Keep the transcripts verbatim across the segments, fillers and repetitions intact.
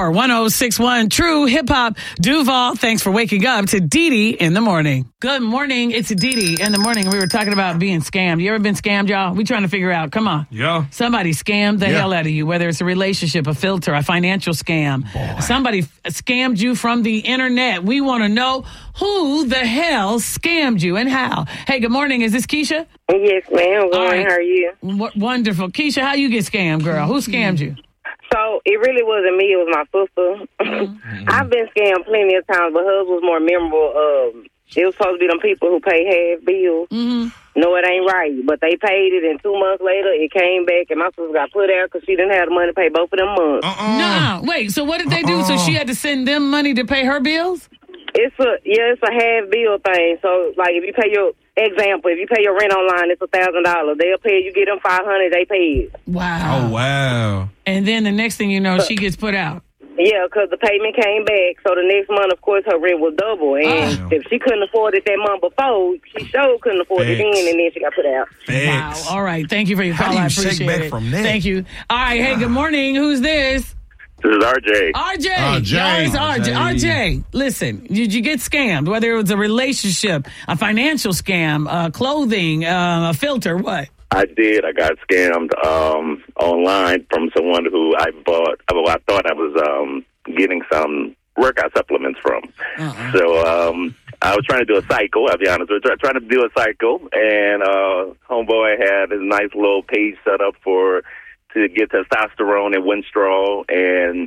four, one oh six one, True Hip Hop. Duval, thanks for waking up to Dee Dee in the morning. Good morning. It's Dee Dee in the morning. We were talking about being scammed. You ever been scammed, y'all? We trying to figure out. Come on. Yeah. Somebody scammed the yeah. hell out of you, whether it's a relationship, a filter, a financial scam. Boy. Somebody f- scammed you from the internet. We want to know who the hell scammed you and how. Hey, good morning. Is this Keisha? Yes, ma'am. Good morning. How are you? W- wonderful. Keisha, how you get scammed, girl? Who scammed you? So, it really wasn't me. It was my sister. Mm-hmm. I've been scammed plenty of times, but hers was more memorable. Um, it was supposed to be them people who pay half bills. Mm-hmm. No, it ain't right. But they paid it, and two months later, it came back, and my sister got put out because she didn't have the money to pay both of them months. Uh-uh. Nah, wait. So, what did they do? Uh-uh. So, she had to send them money to pay her bills? It's a yeah, it's a half bill thing. So, like, if you pay your example, if you pay your rent online, it's a thousand dollars. They'll pay you, get them five hundred. They pay it. Wow. Oh wow. And then the next thing you know, she gets put out. Yeah, because the payment came back. So the next month, of course, her rent was double. And oh. if she couldn't afford it that month before, she sure couldn't afford Thanks. it then, and then she got put out. Thanks. Wow. All right. Thank you for your call. How do you I appreciate shake back it. From that? Thank you. All right. Hey, good morning. Who's this? This is R J. R J. R J. Y'all, it's R J. R J, listen, did you get scammed? Whether it was a relationship, a financial scam, uh, clothing, uh, a filter, what? I did. I got scammed um, online from someone who I bought. Well, I thought I was um, getting some workout supplements from. Uh-uh. So um, I was trying to do a cycle. I'll be honest. I was trying to do a cycle, and uh, homeboy had his nice little page set up for to get testosterone and Winstrol, and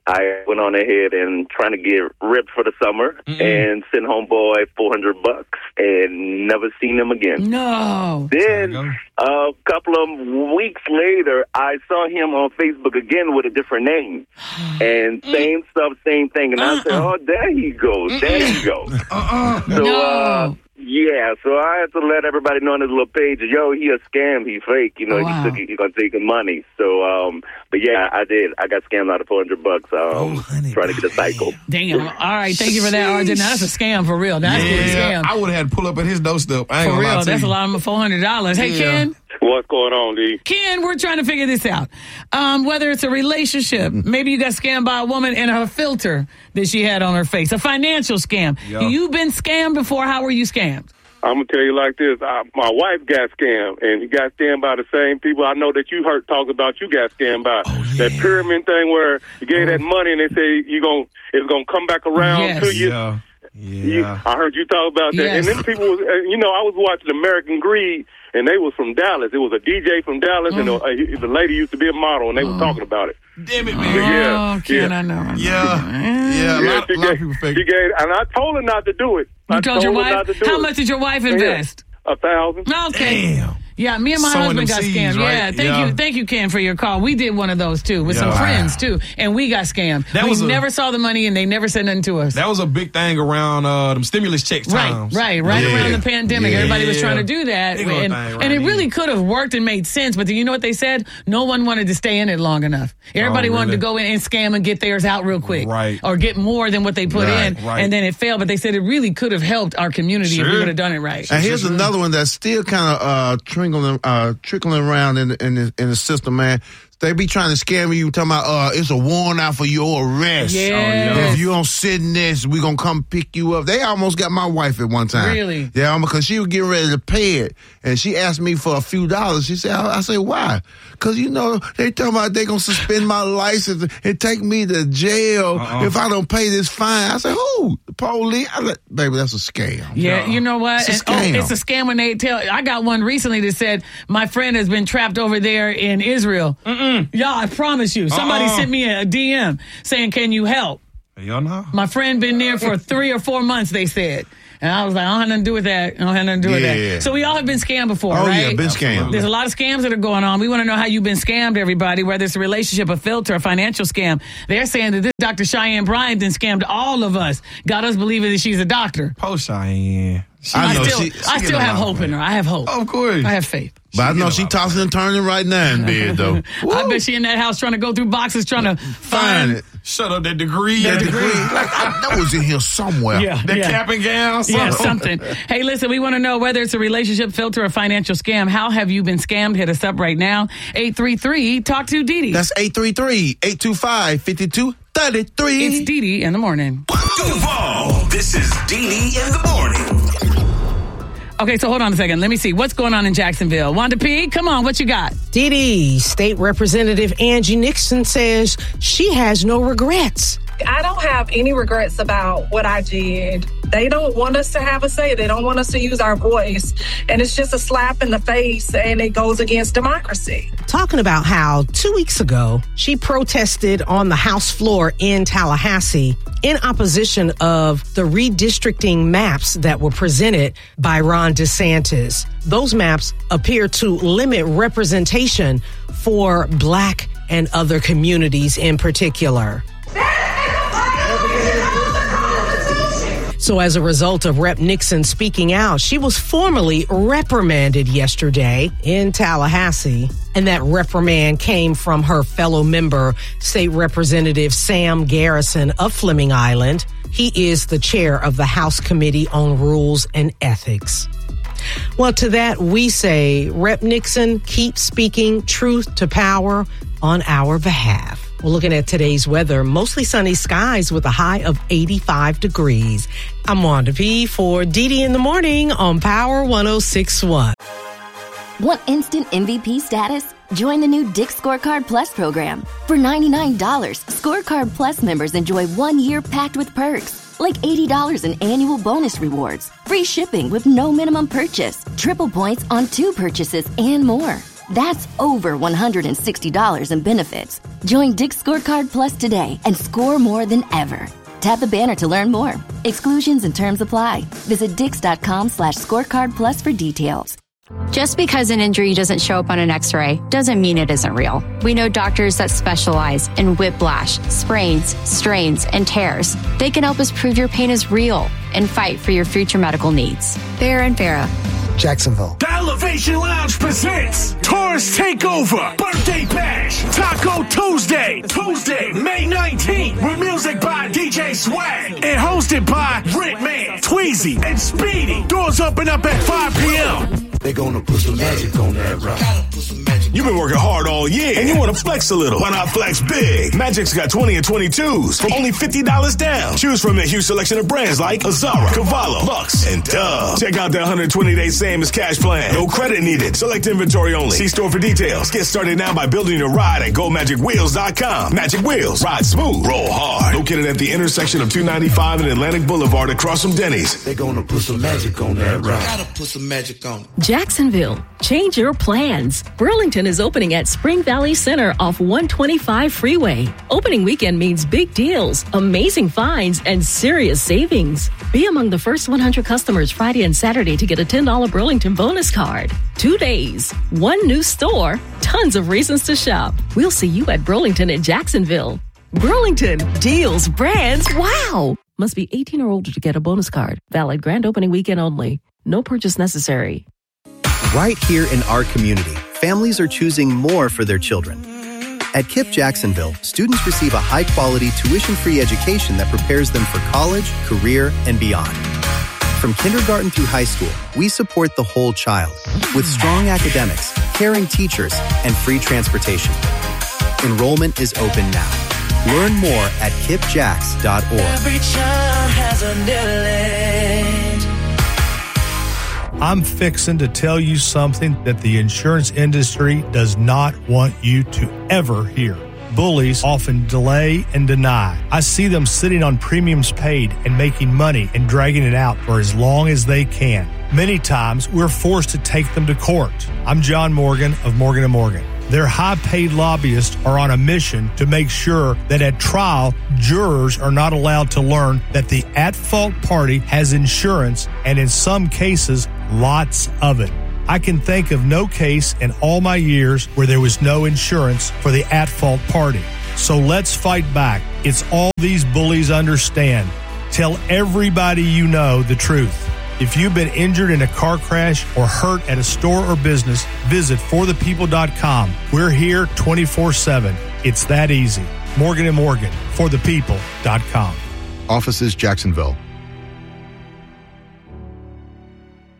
I went on ahead and trying to get ripped for the summer mm-hmm. and sent homeboy four hundred bucks and never seen him again. No. Then a couple of weeks later, I saw him on Facebook again with a different name. And same stuff, same thing. And uh-uh. I said, oh, there he goes. There he goes. Uh-uh. So, no. uh, yeah, so I had to let everybody know on his little page, yo, he a scam, he fake, you know, wow. he took, he's gonna take your money. So, um, but yeah, I did. I got scammed out of four hundred bucks, um, oh, trying to get a cycle. Damn. All right, thank you for that, R J. Now that's a scam for real. That's yeah, a scam. I would have had to pull up at his doorstep. I ain't for gonna real, lie to that's you. a lot of four hundred dollars. Hey, yeah. Ken. What's going on, D? Ken, we're trying to figure this out. Um, whether it's a relationship, maybe you got scammed by a woman and her filter that she had on her face, a financial scam. Yeah. You've been scammed before. How were you scammed? I'm going to tell you like this. I, my wife got scammed, and he got scammed by the same people I know that you heard talk about you got scammed by. Oh, yeah. That pyramid thing where you gave that money and they say you gonna, it's going to come back around yes. to you. Yeah. Yeah. You, I heard you talk about that. Yes. And then people was, uh, you know, I was watching American Greed, and they was from Dallas. It was a D J from Dallas, mm. and a, a, the lady used to be a model, and they oh. was talking about it. Damn it, man. Yeah. Oh, Ken, yeah. I know. I know. Yeah. Yeah. Yeah, A lot, she a lot gave, of people fake. she gave, and I told her not to do it. You I told, told your her wife? not to do How it. much did your wife invest? A thousand. Okay. Damn. Yeah, me and my Sowing husband them got seeds, scammed. right? Yeah, thank Yeah. you, thank you, Ken, for your call. We did one of those too with Yeah. some Wow. friends too, and we got scammed. That we was a- never saw the money, and they never said nothing to us. That was a big thing around uh, them stimulus checks Right, times. right, right Yeah. around the pandemic. Yeah. Everybody was trying to do that. Big old And, thing right and it really here. could have worked and made sense, but you know what they said? No one wanted to stay in it long enough. Everybody Oh, wanted really? to go in and scam and get theirs out real quick. Right. Or get more than what they put Right, in. right. And then it failed, but they said it really could have helped our community if we Sure. would have done it right. And here's another one that's still kind of uh, trickling, uh, trickling around in the, in the, in the system, man. They be trying to scam you, talking about uh, it's a warrant out for your arrest. Yes. Oh, yeah. If you don't sit in this, we gonna come pick you up. They almost got my wife at one time. Really? Yeah, because she was getting ready to pay it, and she asked me for a few dollars. She said, I, I said, why? Because, you know, they talking about they gonna suspend my license and take me to jail Uh-uh. if I don't pay this fine. I said, who? The police? I said, baby, that's a scam. Yeah, you know what? It's a And- scam. oh, it's a scam when they tell. I got one recently that said my friend has been trapped over there in Israel. Mm-mm. Y'all, I promise you. Somebody Uh-uh. sent me a D M saying, "Can you help?" Y'all know? My friend been there for three or four months. They said, and I was like, I don't have nothing to do with that. I don't have nothing to do with Yeah. that. So we all have been scammed before, Oh, right? yeah, been scammed. There's a lot of scams that are going on. We want to know how you've been scammed, everybody, whether it's a relationship, a filter, a financial scam. They're saying that this Doctor Cheyenne Bryant then scammed all of us, got us believing that she's a doctor. Poor Cheyenne. She, I I know still, she- I she still get a have lot, hope in her. I have hope. Of course. I have faith. But I know get a she lot. tossing and turning right now in bed, though. I bet she in that house trying to go through boxes, trying to Find find it. Shut up, that degree. That That degree. Like, I, that was in here somewhere. Yeah, That yeah. cap and gown. Yeah, something. something. Hey, listen, we want to know whether it's a relationship filter or financial scam. How have you been scammed? Hit us up right now. eight three three, talk to Dee Dee. That's eight three three, eight two five, five two three thirty-three. It's Dee Dee in the morning. Duval. This is Dee Dee in the morning. Okay, so hold on a second. Let me see. What's going on in Jacksonville? Wanda P., come on. What you got? Dee Dee, State Representative Angie Nixon says she has no regrets. I don't have any regrets about what I did. They don't want us to have a say. They don't want us to use our voice. And it's just a slap in the face, and it goes against democracy. Talking about how two weeks ago, she protested on the House floor in Tallahassee in opposition of the redistricting maps that were presented by Ron DeSantis. Those maps appear to limit representation for Black and other communities in particular. So as a result of Rep Nixon speaking out, she was formally reprimanded yesterday in Tallahassee. And that reprimand came from her fellow member, State Representative Sam Garrison of Fleming Island. He is the chair of the House Committee on Rules and Ethics. Well, to that we say, Rep Nixon, keep speaking truth to power on our behalf. We're looking at today's weather. Mostly sunny skies with a high of eighty-five degrees. I'm Wanda P. for Dee Dee in the Morning on Power one oh six point one. Want instant M V P status? Join the new Dick's Scorecard Plus program. For ninety-nine dollars, Scorecard Plus members enjoy one year packed with perks, like eighty dollars in annual bonus rewards, free shipping with no minimum purchase, triple points on two purchases, and more. That's over one hundred sixty dollars in benefits. Join Dick's Scorecard Plus today and score more than ever. Tap the banner to learn more. Exclusions and terms apply. Visit dix.com slash scorecard plus for details. Just because an injury doesn't show up on an x-ray doesn't mean it isn't real. We know doctors that specialize in whiplash, sprains, strains, and tears. They can help us prove your pain is real and fight for your future medical needs. Farah and Farah. Jacksonville. The Elevation Lounge presents Taurus Takeover Birthday Bash Taco Tuesday. Tuesday, May nineteenth. With music by D J Swag and hosted by Ritman, Tweezy, and Speedy. Doors open up at five p.m. They gonna put some magic on that rock. You've been working hard all year and you want to flex a little. Why not flex big? Magic's got twenty and twenty-twos for only fifty dollars down. Choose from a huge selection of brands like Azara, Cavallo, Lux, and Dove. Check out the one hundred twenty day same as cash plan. No credit needed. Select inventory only. See store for details. Get started now by building your ride at go magic wheels dot com. Magic Wheels. Ride smooth. Roll hard. Located at the intersection of two ninety-five and Atlantic Boulevard across from Denny's. They gonna put some magic on that rock. Gotta put some magic on it. Jacksonville, change your plans. Burlington is opening at Spring Valley Center off one twenty-five Freeway. Opening weekend means big deals, amazing finds, and serious savings. Be among the first one hundred customers Friday and Saturday to get a ten dollars Burlington bonus card. Two days, one new store, tons of reasons to shop. We'll see you at Burlington in Jacksonville. Burlington, deals, brands, wow! Must be eighteen or older to get a bonus card. Valid grand opening weekend only. No purchase necessary. Right here in our community, families are choosing more for their children. At KIPP Jacksonville, students receive a high-quality, tuition-free education that prepares them for college, career, and beyond. From kindergarten through high school, we support the whole child with strong academics, caring teachers, and free transportation. Enrollment is open now. Learn more at kip jacks dot org. Every child has a Neverland. I'm fixing to tell you something that the insurance industry does not want you to ever hear. Bullies often delay and deny. I see them sitting on premiums paid and making money and dragging it out for as long as they can. Many times, we're forced to take them to court. I'm John Morgan of Morgan and Morgan. Their high-paid lobbyists are on a mission to make sure that at trial, jurors are not allowed to learn that the at-fault party has insurance, and in some cases, lots of it. I can think of no case in all my years where there was no insurance for the at-fault party. So let's fight back. It's all these bullies understand. Tell everybody you know the truth. If you've been injured in a car crash or hurt at a store or business, visit for the people dot com. We're here twenty-four seven. It's that easy. Morgan and Morgan, for the people dot com. Offices, Jacksonville.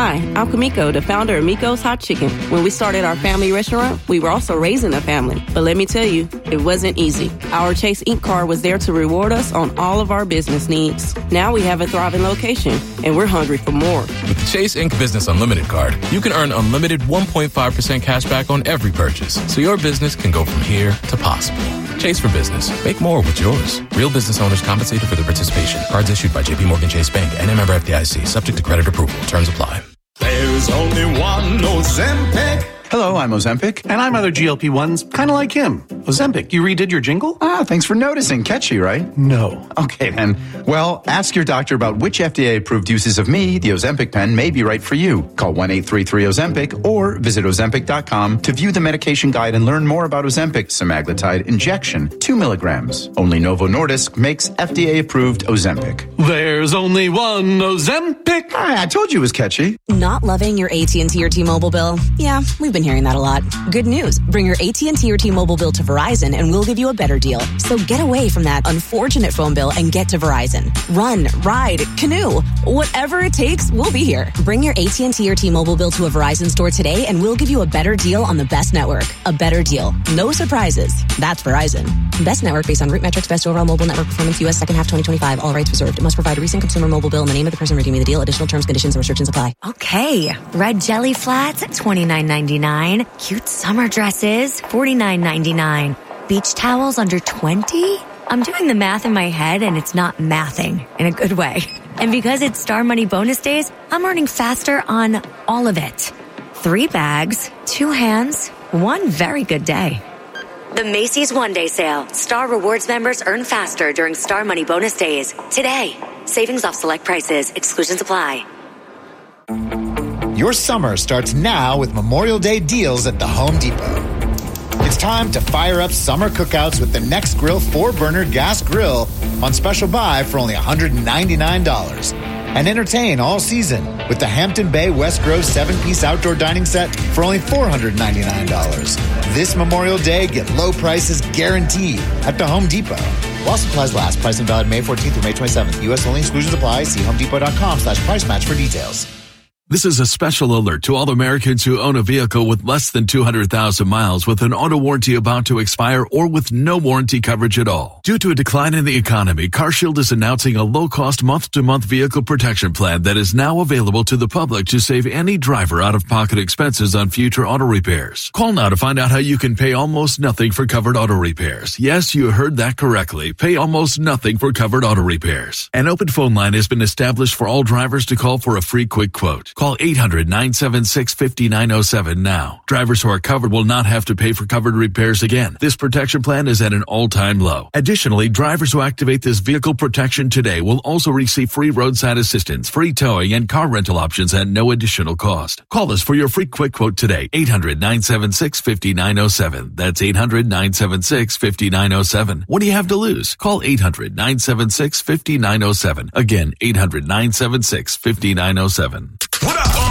Hi, I'm Kamiko, the founder of Miko's Hot Chicken. When we started our family restaurant, we were also raising a family. But let me tell you, it wasn't easy. Our Chase Incorporated card was there to reward us on all of our business needs. Now we have a thriving location, and we're hungry for more. With the Chase Incorporated Business Unlimited card, you can earn unlimited one point five percent cash back on every purchase, so your business can go from here to possible. Chase for Business. Make more with yours. Real business owners compensated for their participation. Cards issued by J P Morgan Chase Bank and a member F D I C. Subject to credit approval. Terms apply. There's only one Ozempic. Hello, I'm Ozempic, and I'm other G L P ones, kind of like him. Ozempic, you redid your jingle? Ah, thanks for noticing. Catchy, right? No. Okay, then. Well, ask your doctor about which F D A-approved uses of me, the Ozempic pen, may be right for you. Call one eight three three Ozempic or visit Ozempic dot com to view the medication guide and learn more about Ozempic semaglutide injection, two milligrams. Only Novo Nordisk makes F D A-approved Ozempic. There's only one Ozempic. I, I told you it was catchy. Not loving your A T and T or T-Mobile bill? Yeah, we've been hearing that a lot. Good news. Bring your A T and T or T-Mobile bill to Verizon and we'll give you a better deal. So get away from that unfortunate phone bill and get to Verizon. Run, ride, canoe, whatever it takes, we'll be here. Bring your A T and T or T-Mobile bill to a Verizon store today and we'll give you a better deal on the best network. A better deal. No surprises. That's Verizon. Best network based on root metrics, best overall mobile network performance, U S second half twenty twenty-five. All rights reserved. Must provide a recent consumer mobile bill in the name of the person redeeming the deal. Additional terms, conditions, and restrictions apply. Okay. Red jelly flats at twenty-nine ninety-nine. Cute summer dresses, forty-nine ninety-nine. Beach towels under twenty? I'm doing the math in my head and it's not mathing in a good way. And because it's Star Money bonus days, I'm earning faster on all of it. Three bags, two hands, one very good day. The Macy's One Day Sale. Star Rewards members earn faster during Star Money bonus days. Today. Savings off select prices. Exclusions apply. Your summer starts now with Memorial Day deals at the Home Depot. It's time to fire up summer cookouts with the Next Grill four-burner gas grill on special buy for only one hundred ninety-nine dollars. And entertain all season with the Hampton Bay West Grove seven-piece outdoor dining set for only four hundred ninety-nine dollars. This Memorial Day, get low prices guaranteed at the Home Depot. While supplies last, price and valid May fourteenth through May twenty-seventh. U S only, exclusions apply. See homedepot.com slash price match for details. This is a special alert to all Americans who own a vehicle with less than two hundred thousand miles with an auto warranty about to expire or with no warranty coverage at all. Due to a decline in the economy, CarShield is announcing a low-cost month-to-month vehicle protection plan that is now available to the public to save any driver out-of-pocket expenses on future auto repairs. Call now to find out how you can pay almost nothing for covered auto repairs. Yes, you heard that correctly. Pay almost nothing for covered auto repairs. An open phone line has been established for all drivers to call for a free quick quote. Call eight hundred, nine seven six, five nine zero seven now. Drivers who are covered will not have to pay for covered repairs again. This protection plan is at an all-time low. Additionally, drivers who activate this vehicle protection today will also receive free roadside assistance, free towing, and car rental options at no additional cost. Call us for your free quick quote today. eight hundred, nine seven six, five nine zero seven. That's eight hundred, nine seven six, five nine zero seven. What do you have to lose? Call eight hundred, nine seven six, five nine zero seven. Again, eight hundred, nine seven six, five nine zero seven.